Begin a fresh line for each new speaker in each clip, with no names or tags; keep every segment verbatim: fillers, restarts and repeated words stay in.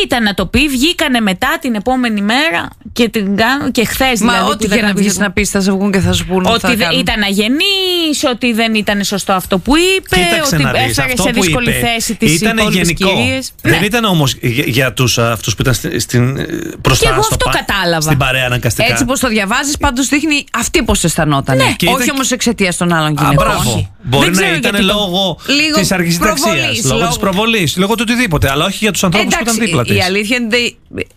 ήταν να το πει, βγήκανε μετά την επόμενη μέρα και, την κάνουν, και χθες
Μα
δηλαδή.
ό,τι και να βγεις να πεις θα σε βγουν και θα σου πούνε.
Ότι θα ήταν αγενής, ότι δεν ήταν σωστό αυτό που είπε,
Κοίταξε
ότι
ρίς,
έφερε σε δύσκολη είπε, θέση τις υπόλοιπες κυρίες.
Δεν
ναι.
ήταν όμως για, για τους, αυτούς που ήταν στην, στην, μπροστά
και εγώ
στο
αυτό
πα,
κατάλαβα.
Στην παρέα αναγκαστικά.
Έτσι πως το διαβάζεις πάντως δείχνει αυτή πως αισθανόταν.
Ναι.
Όχι
ήταν...
όμως εξαιτίας των άλλων γυναικών.
Μπορεί να ήταν λόγω της αργυσιταξίας, λόγω της προβολής, λόγω του οτιδήποτε, αλλά όχι για τους ανθρώπους που ήταν δίπλα της.
Η αλήθεια είναι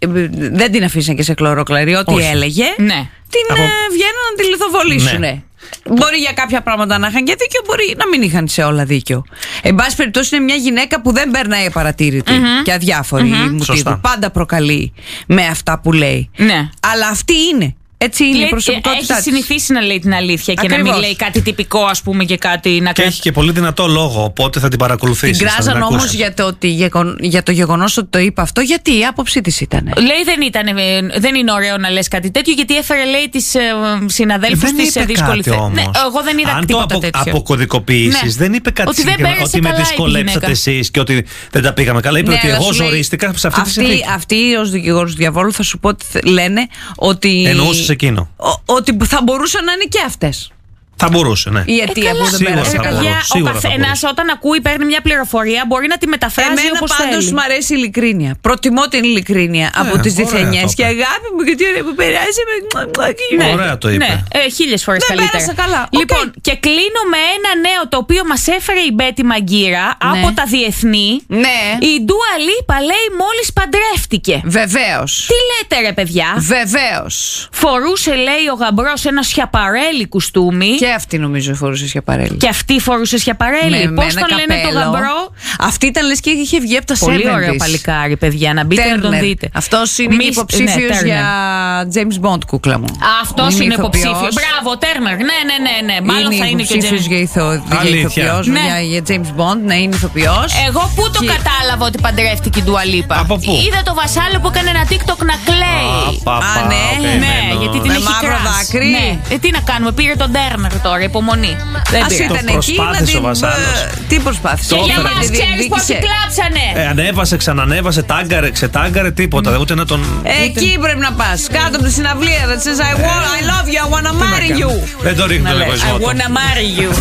δεν την αφήσαν και σε κλωροκλαρί. Ό,τι έλεγε,
ναι.
την
Από...
βγαίνουν να τη λιθοβολήσουν. Ναι. Μπορεί για κάποια πράγματα να είχαν και δίκιο, μπορεί να μην είχαν σε όλα δίκιο. Εν πάση περιπτώσει, είναι μια γυναίκα που δεν περνάει απαρατήρητη mm-hmm. και αδιάφορη. Mm-hmm. Πάντα προκαλεί με αυτά που λέει.
Ναι.
Αλλά αυτή είναι. Έτσι είναι λέει, η προσωπικότητά
έχει συνηθίσει να λέει την αλήθεια.
Ακριβώς.
Και να μην λέει κάτι τυπικό, ας πούμε, και κάτι να
και έχει και πολύ δυνατό λόγο, οπότε θα την παρακολουθήσει.
Την κράζαν όμως για το, για το γεγονός ότι το είπε αυτό, γιατί η άποψή της ήταν.
Λέει δεν, ήταν, δεν είναι ωραίο να λες κάτι τέτοιο, γιατί έφερε, λέει, τις ε, συναδέλφους της σε δύσκολη θέση. Ναι, εγώ δεν είδα
αν
τίποτα
το απο,
τέτοιο.
Αν το αποκωδικοποιήσεις, ναι. δεν είπε κάτι συγκεκριμένο. Ότι με δυσκολέψατε εσείς και ότι δεν τα πήγαμε καλά. Είπε
ναι,
ότι εγώ ζορίστηκα σε αυτή τη συνθήκη.
Αυτοί ως δικηγόρους του διαβόλου θα σου πω ότι λένε ότι.
Εννοούσες εκείνο.
Ότι θα μπορούσαν να είναι και αυτές.
Θα μπορούσε, ναι.
Η αιτία ε, που δεν πέρασε καλά.
Ο καθένας όταν ακούει, παίρνει μια πληροφορία, μπορεί να τη μεταφράζει όπως θέλει.
Εμένα πάντως μου αρέσει η ειλικρίνεια. Προτιμώ την ειλικρίνεια ε, από τις διθενιές. Και αγάπη μου, γιατί ωραία που περάσαμε.
Ναι, ωραία το είπε.
Ναι, ε, χίλιες φορές
δεν
καλύτερα.
Πέρασα καλά.
Λοιπόν, okay. και κλείνω με ένα νέο το οποίο μας έφερε η Μπέτη Μαγκύρα ναι. από τα διεθνή.
Ναι.
Η Ντούα Λίπα λέει μόλις παντρεύτηκε.
Βεβαίως.
Τι λέτε, ρε παιδιά.
Βεβαίως.
Φορούσε, λέει, ο γαμπρός ένα σιαπαρέλι κουστούμι.
Και αυτή νομίζω φορούσε σιαπαρέλι.
Και αυτή φορούσε σιαπαρέλι. Πώς τον λένε το γαμπρό.
Αυτή ήταν λες και είχε βγει από τα
Πολύ
εβδομήντα.
ωραίο παλικάρι, παιδιά. Να μπείτε Turner. Να τον δείτε.
Αυτός είναι Μη... υποψήφιος ναι, για James Bond, κούκλα μου.
Αυτός είναι, είναι υποψήφιος. Μπράβο, Τέρνερ. Ναι, ναι, ναι, ναι. Μάλλον
είναι
θα είναι και
υποψήφιος για, ηθο... για ηθοποιός. Ναι. Για, για James Bond, να είναι ηθοποιός.
Εγώ πού το και... κατάλαβα ότι παντρεύτηκε η Ντούα Λίπα.
Από πού?
Είδα το βασάλο που έκανε ένα TikTok να κλαίει.
Α, ναι,
ναι, γιατί την έχει κράσει. Τι να κάνουμε, πήρε τον Τέρνερ τώρα, υπομονή.
Ας ήταν εκεί να την... Τι προσπάθησε.
Και για μας ξέρεις πόσοι κλάψανε.
Ανέβασε, ξανανέβασε, τάγκαρε, ξετάγκαρε, τίποτα. Ούτε να τον...
Εκεί πρέπει να πας. Κάτω από τη συναυλία. That says I love you, I wanna marry you.
Δεν το ρίχνει τον εγωισμό του.
I wanna marry you.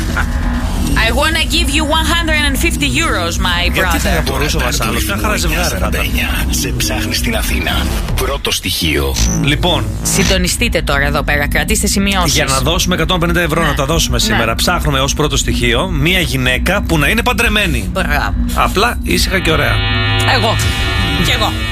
I wanna give you one hundred fifty euros, my brother.
Γιατί θα μπορούσε ο βασάλος. Μια χαρά ζευγάρι θα ήταν.
Σε ψάχνει στην Αθήνα. Πρώτο στοιχείο.
Λοιπόν.
Συντονιστείτε τώρα εδώ πέρα. Κρατήστε σημειώσεις.
Για να δώσουμε εκατόν πενήντα ευρώ, ναι. να τα δώσουμε σήμερα. Ναι. Ψάχνουμε ως πρώτο στοιχείο μια γυναίκα που να είναι παντρεμένη.
Μπράβο.
Απλά ήσυχα και ωραία.
Εγώ. Κι εγώ.